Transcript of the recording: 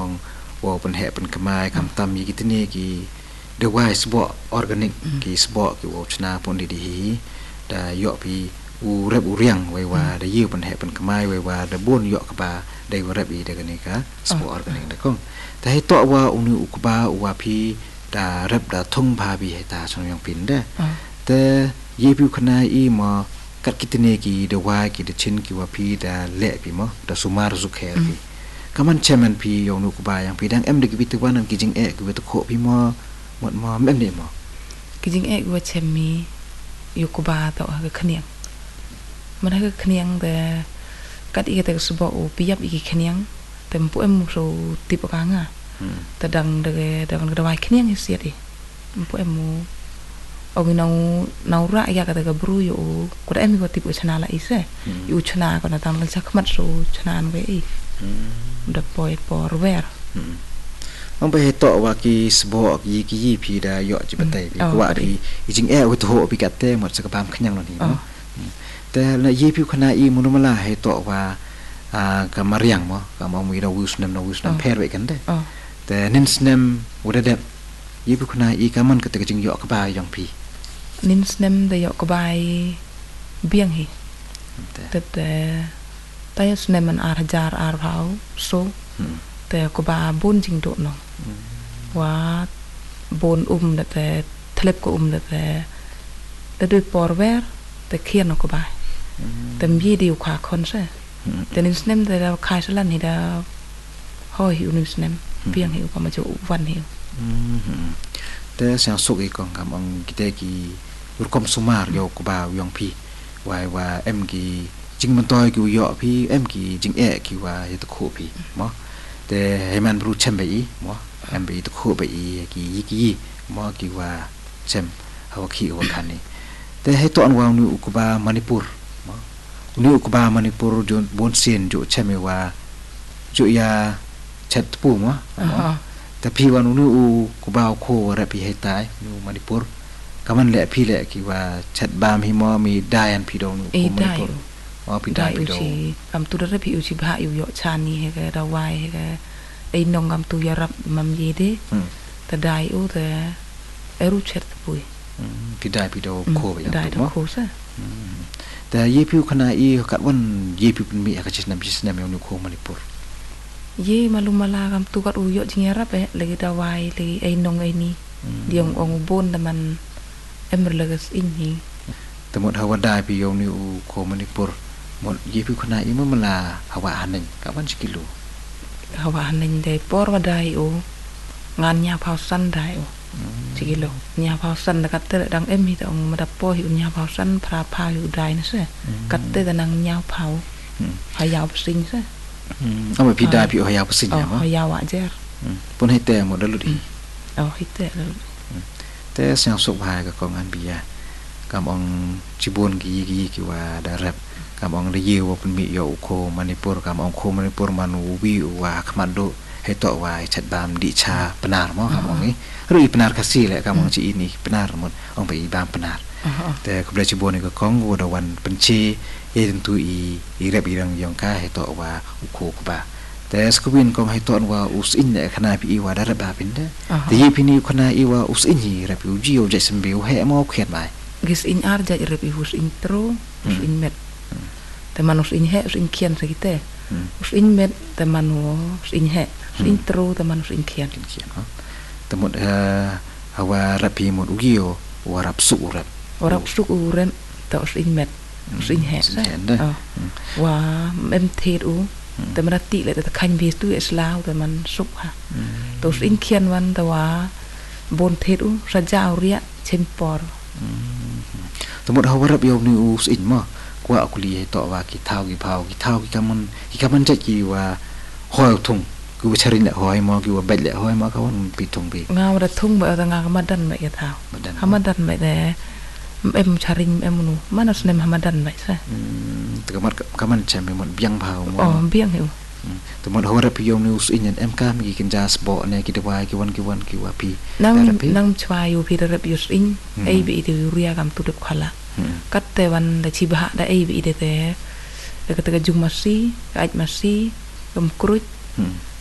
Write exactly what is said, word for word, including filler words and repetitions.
องว่าเป็นแห่เป็นขมายคำตำยี่กิตนี่กี่เดี๋ยวว่าสบอออร์แกนิกกี่สบอกี่ว่าชนะปนดีดีได้ยอพีอูเรบอูเรียงไว้ว่าได้ยื้อเป็นแห่เป็นขมายไว้ว่าได้บุญยอกบาได้ว่าเรบอีเด็กนี่ค่ะสบออร์แกนิกได้ก็แต่ให้ตัวว่าอุนุอุกบาอุวาพีดาเรบดาทุ่งพาบีให้ตาชนยังปินได้แต่ยี่พิวขณะอีมอกัดกิตนี่กี่เดี๋ยวว่ากี่เดชินกี่ว่าพีดาเละพีมั้งดาสุมารุสุเคร์พีก็มันเชมันพียงนุกบายังพีดังเอ็มเด็กวิทย์วันนั้นกิจิงเอกวิทย์โคพีมอหมดมอเอ็มเนี่ยมอกิจิงเอกว่าเชมีอยู่กบาต่อก็ขเนียงมันให้ขเนียงแต่กัดอีกแต่สบอปียับอีกขเนียงแต่พวกเอ็มเราติดปากงาแต่ดังเด็กดังเด็กวัยขเนียงเสียดิพวกเอ็มเอาเงินเอาเอาระยะกันแต่กับบรูอยู่ก็ได้เอ็มมีก็ติดอุชนาละอีเซ่อยู่อุชนาก็น่าทำกันสักมัดสูชนานไว้อีดับปล่อยปอร์เวอร์ต้องไปต่อว่ากีสบอกีกียี่พีได้ยอดจิบเตยก็ว่าพีจริงแอลวิทโหพิกัดเต้หมดสกปรกขยังหล่นนี้เนาะแต่ในยี่พิวคณะอีมนุมาลาให้ต่อว่าอ่ากำมาเรียงมั้งกำมามีดาวิสนัมดาวิสนัมเพร์ไว้กันได้แต่นินสเนมวัดเด็บยี่พิวคณะอีกำมันก็แต่ก็จึงยอดกบายยังพีนินสเนมได้ยอดกบายเบี้ยงฮีแต่แต่แต่สเนมมันอาร์จาร์อาร์พาวโซแต่กบาบุญจริงโดดเนาะว่าบนอุ้มแต่ทะเลก็อุ้มแต่แต่ด้วยปอร์เวอร์แต่เขียนเนาะกบาแต่มีดีกว่าคนใช่แต่นิสเนมแต่เราขายสลันนี่เราห่อหิวนิสเนมเพียงหิวก็มาจะวันหิวแต่เสียงสุกอีกกองกับองกิเตกีรุกมสุมาร์โยกบายองพีวายว่าเอ็มกีจริงมันต่อยกิวยอพี่เอ็มกีจริงเอะกิว่าจะตะโคพี่มั้งแต่ให้มันรู้เช่นไปอีมั้งเอ็มไปตะโคไปอีกี่ยี่กี่มั้งกี่ว่าเช่นเขาขี้ว่าคันนี้แต่ให้ตัวอันว่านุอุกบามณิปุรมั้งนุอุกบามณิปุรจนบนเสียนจุเช่นไม่ว่าจุยาเช็ดปูมั้งแต่พี่ว่านุอุกบาโคอะไรพี่ให้ตายนุมณิปุรก็มันแหละพี่แหละกี่ว่าเช็ดบามหิมอมีได้อันพี่ดงนุอุมณิปุรอ๋อพี่ได้พี่ดงคำตุระพี่อุชิบะอยู่ยอชานีให้แกดาวายให้แกไอ้น้องคำตุยารับมัมยีเดแต่ได้โอ้แต่เอรูเช็ดปุยพี่ได้พี่ดงโคไปอย่างถูกมั้ยแต่ยี่พิวขณะอีกัดวันยี่พิวเป็นมีอาการเช่นนั้นเช่นนั้นนุโคมณิปุรยี่มาลุมาลาคำตุกัดอุยอจริงยารับเอ๊ะเลยดาวายเลยไอ้น้องไอ้นี่เดี๋ยวองค์บนแต่มันเอ็มเรลกสอินนี่แต่หมดฮาวาได้พี่ยงนิวโคมณิปุรหมดยี่พิวขณะอีมันมาลาฮาวาหันหนึ่งกับวันสกิโลฮาวาหันหนึ่งได้ปอร์ว่าได้โองานยาพาวสันได้โอสกิโลยาพาวสันแต่กัดเตะดังเอ็มมีแต่องมาดับปอหิวยาพาวสันพราพาหิวได้นะเสียกัดเตะแต่นางยาพาวหายาวสิงเสียเอาไปพี่ได้พี่หายาวสิงเนี่ยมั้งหายาวอ่ะเจ้าปุ่นให้เตะหมดแล้วลุดีเอาให้เตะแล้วแต่เสียงสุภาพกับกองงานบียกับองจิบุนกี่กี่กี่ว่าได้รับกับองได้ยิวว่าเป็นมีโยโคมณิปุรกับองโคมณิปุรมานูวิว่าขมันดูให้ต่อว่าชัดบามดิชาปนาร์มั้งครับองนี้หรือปนาร์คสีแหละกับองจีนี่ปนาร์หมดองไปอีบามปนาร์แต่กับได้จิบุนนี่ก็ของวัวดวันเป็นชีเอเดนตุอีอีเรบีรังยองก้าให้ต่อว่าอุโคกบาแต่สกุบินก็ให้ต่อว่าอุสอินเนี่ยขณะพี่อีว่าได้รับบาเป็นได้แต่ยี่พี่นี่ขณะอีว่าอุสอินนี่รับอยู่จิโอใจสมบิวให้มอเขียนไปกิสอินอาร์จะรับอยู่อุสอินโตรอุสอินเม็ดแต่มันอุสอินแห่อุสอินเขียนสักทีอุสอินเม็ดแต่มันอุสอินแห่อุสอินโตรแต่มันอุสอินเขียนแต่หมดเอ่อฮาวารับพี่หมดอุกิโอว่ารับสุรับว่ารับสุอุเรนแต่อุสอินเม็ดอุสอินแห่ใช่ว่าเอ็มเทดูแต่มันติเลยแต่คันบีสตุเอสลาวแต่มันสุกค่ะตัวอุสอินเขียนวันแต่ว่าบนเทดูสัจจาวเรียเชมปอร์แต่หมดฮาวารับโยมนิอุสอินมั้งกว่ากุลีให้ต่อว่ากี่เท่ากี่เผากี่เท่ากี่กำมันกี่กำมันจะกี่ว่าหอยทุ่งกูว่าชรินแหละหอยมั้งกี่ว่าเบ็ดแหละหอยมั้งเขาว่ามันปีทุ่งปีงาวัดทุ่งแบบเอาแต่งาก็มาดันแบบเท่าเขามาดันแบบแต่เอ็มชารินเอ็มนูมันเอาสเนมมาดันแบบใช่แต่ก็มันก็มันใช่ไหมมันเบี้ยงเผาอ๋อเบี้ยงอยู่แต่หมดฮาวารับโยมนิอุสอินยันเอ็มก้ามีกินจาสบอเนี่ยกี่ตัวกี่วันกี่วันกี่ว่าปีนั่งนั่งชวายอยู่พี่รับยูสอินไอบีดูเรียกำตุดขวัญกัดแต่วันได้ชิบะได้ไอบีเดแต่แต่ก็แต่ก็จุงมาซีไอมาซีกำกรุด